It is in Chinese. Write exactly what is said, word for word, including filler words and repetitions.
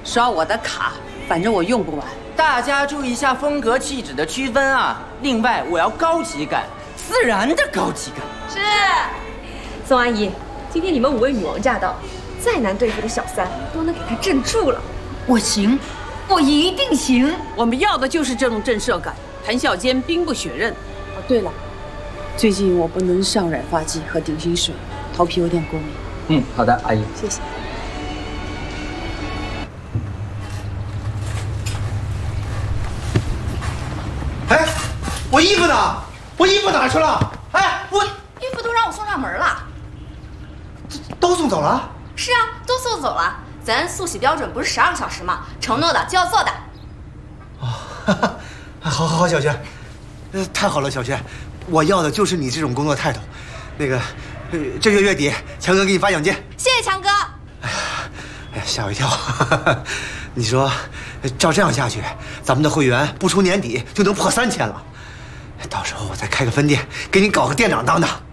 刷我的卡，反正我用不完。 大家注意一下风格气质的区分啊！另外，我要高级感，自然的高级感。 是，宋阿姨，今天你们五位女王驾到，再难对付的小三都能给她镇住了。 我行，我一定行。我们要的就是这种震慑感。谈笑间，兵不血刃。哦，对了，最近我不能上染发剂和顶心水，头皮有点过敏。 嗯，好的，阿姨， 谢谢。 哎，我衣服呢？我衣服哪去了？哎，我衣服都让我送上门了。 都送走了？ 是啊，都送走了。咱速洗标准不是十二个小时吗？承诺的就要做的。 哦，哈哈，好，好，好，小轩，呃，太好了，小轩，我要的就是你这种工作态度。那个，呃，这月月底，强哥给你发奖金。 谢谢强哥。 哎呀，哎呀，吓我一跳。你说，照这样下去，咱们的会员不出年底就能破三千了。到时候我再开个分店，给你搞个店长当当。